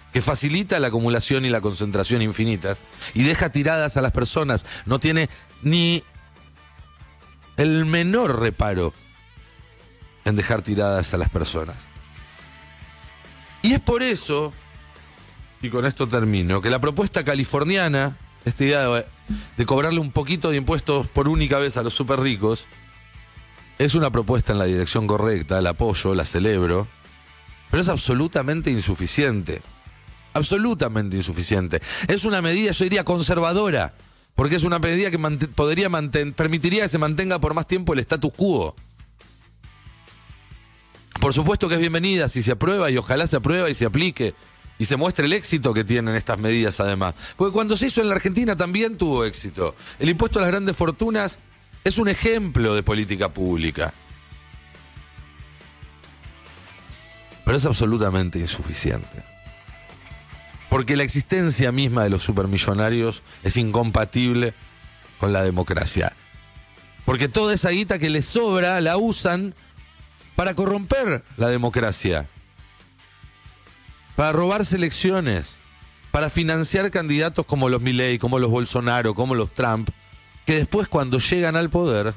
que facilita la acumulación y la concentración infinitas y deja tiradas a las personas. No tiene ni el menor reparo en dejar tiradas a las personas. Y es por eso, y con esto termino, que la propuesta californiana, esta idea de cobrarle un poquito de impuestos por única vez a los súper ricos, es una propuesta en la dirección correcta, la apoyo, la celebro, pero es absolutamente insuficiente. Absolutamente insuficiente. Es una medida, yo diría, conservadora, porque es una medida que permitiría que se mantenga por más tiempo el status quo. Por supuesto que es bienvenida si se aprueba, y ojalá se apruebe y se aplique y se muestre el éxito que tienen estas medidas además. Porque cuando se hizo en la Argentina también tuvo éxito. El impuesto a las grandes fortunas es un ejemplo de política pública. Pero es absolutamente insuficiente. Porque la existencia misma de los supermillonarios es incompatible con la democracia. Porque toda esa guita que les sobra la usan para corromper la democracia, para robarse elecciones, para financiar candidatos como los Milei, como los Bolsonaro, como los Trump, que después cuando llegan al poder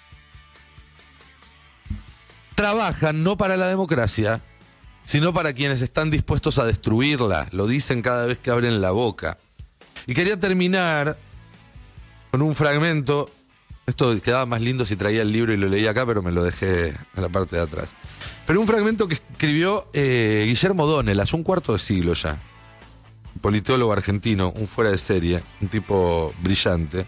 trabajan no para la democracia, sino para quienes están dispuestos a destruirla. Lo dicen cada vez que abren la boca. Y quería terminar con un fragmento. Esto quedaba más lindo si traía el libro y lo leía acá, pero me lo dejé en la parte de atrás. Pero un fragmento que escribió Guillermo Donel hace un cuarto de siglo ya. Un politólogo argentino, un fuera de serie, un tipo brillante.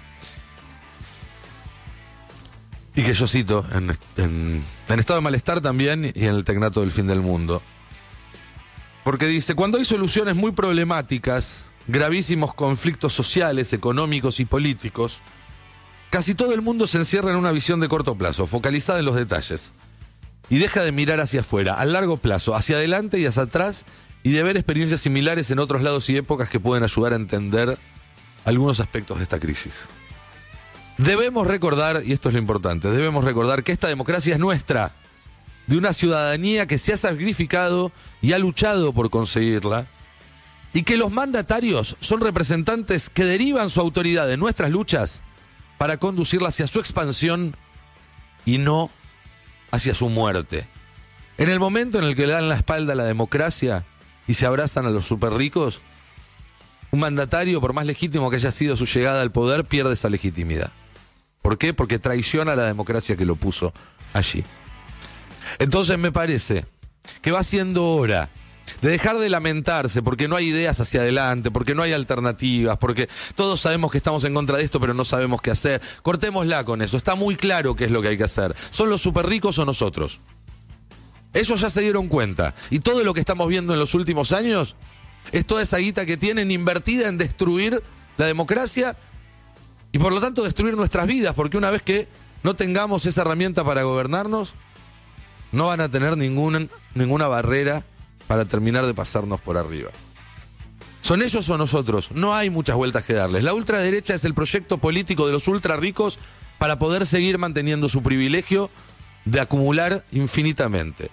Y que yo cito en Estado de Malestar también y en El Tecnato del Fin del Mundo. Porque dice, cuando hay soluciones muy problemáticas, gravísimos conflictos sociales, económicos y políticos, casi todo el mundo se encierra en una visión de corto plazo, focalizada en los detalles. Y deja de mirar hacia afuera, a largo plazo, hacia adelante y hacia atrás, y de ver experiencias similares en otros lados y épocas que pueden ayudar a entender algunos aspectos de esta crisis. Debemos recordar, y esto es lo importante, debemos recordar que esta democracia es nuestra, de una ciudadanía que se ha sacrificado y ha luchado por conseguirla, y que los mandatarios son representantes que derivan su autoridad de nuestras luchas para conducirla hacia su expansión y no hacia su muerte. En el momento en el que le dan la espalda a la democracia y se abrazan a los superricos, un mandatario, por más legítimo que haya sido su llegada al poder, pierde esa legitimidad. ¿Por qué? Porque traiciona a la democracia que lo puso allí. Entonces me parece que va siendo hora de dejar de lamentarse porque no hay ideas hacia adelante, porque no hay alternativas, porque todos sabemos que estamos en contra de esto pero no sabemos qué hacer. Cortémosla con eso, está muy claro qué es lo que hay que hacer. ¿Son los superricos o nosotros? Ellos ya se dieron cuenta y todo lo que estamos viendo en los últimos años es toda esa guita que tienen invertida en destruir la democracia y por lo tanto destruir nuestras vidas, porque una vez que no tengamos esa herramienta para gobernarnos, no van a tener ninguna barrera para terminar de pasarnos por arriba. ¿Son ellos o nosotros? No hay muchas vueltas que darles. La ultraderecha es el proyecto político de los ultrarricos para poder seguir manteniendo su privilegio de acumular infinitamente.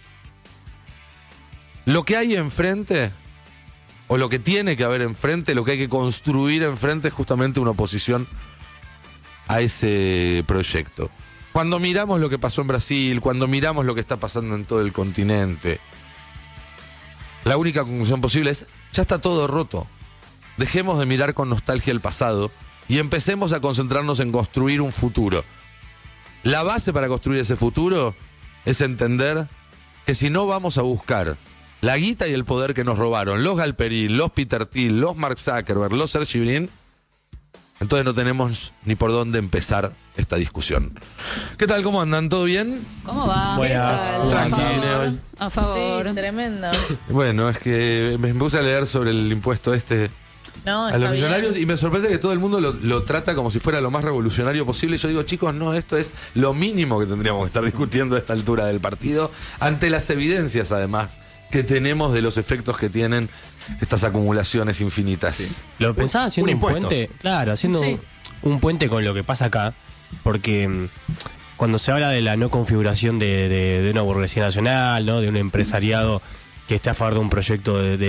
Lo que hay enfrente, o lo que tiene que haber enfrente, lo que hay que construir enfrente es justamente una oposición a ese proyecto. Cuando miramos lo que pasó en Brasil, cuando miramos lo que está pasando en todo el continente, la única conclusión posible es, ya está todo roto. Dejemos de mirar con nostalgia el pasado y empecemos a concentrarnos en construir un futuro. La base para construir ese futuro es entender que si no vamos a buscar la guita y el poder que nos robaron los Galperín, los Peter Thiel, los Mark Zuckerberg, los Sergey Brin, entonces no tenemos ni por dónde empezar esta discusión. ¿Qué tal? ¿Cómo andan? ¿Todo bien? ¿Cómo va? Buenas. Tranquilo. A favor. Sí, tremendo. Bueno, es que me puse a leer sobre el impuesto No, a los está millonarios bien. y me sorprende que todo el mundo lo trata como si fuera lo más revolucionario posible. Y yo digo, chicos, no, esto es lo mínimo que tendríamos que estar discutiendo a esta altura del partido, ante las evidencias, además, que tenemos de los efectos que tienen estas acumulaciones infinitas. Sí. Lo pensaba haciendo un puente, claro, haciendo Sí. un puente con lo que pasa acá, porque cuando se habla de la no configuración de una burguesía nacional, ¿no? De un empresariado que esté a favor de un proyecto de